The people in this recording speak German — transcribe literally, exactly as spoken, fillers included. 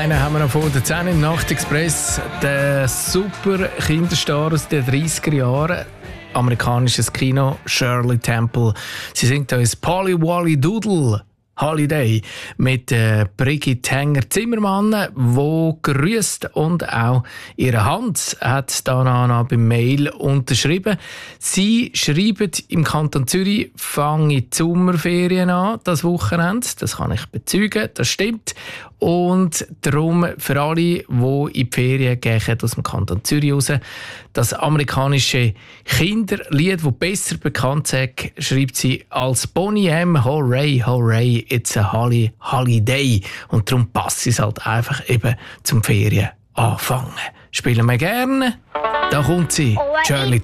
Einen haben wir noch vor der zehn im Nachtexpress. Der super Kinderstar aus den dreißiger Jahren. Amerikanisches Kino, Shirley Temple. Sie singt uns Polly Wolly Doodle Holiday mit äh, Brigitte Hänger-Zimmermann, wo grüßt und auch ihre Hand hat Dana beim Mail unterschrieben. Sie schreiben, im Kanton Zürich fangen die Sommerferien an, das Wochenende. Das kann ich bezeugen, das stimmt. Und darum für alle, die in die Ferien gehen aus dem Kanton Zürich raus, das amerikanische Kinderlied, das besser bekannt ist, schreibt sie als Boney M. Hooray, hooray, it's a holly, holiday. Und darum passt es halt einfach eben zum Ferien anfangen. Spielen wir gerne. Da kommt sie, Shirley